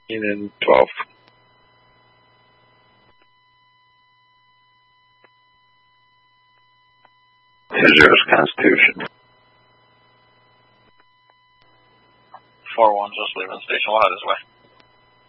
and 12. Zero's Constitution. 4-1, just leaving station. We'll head this way.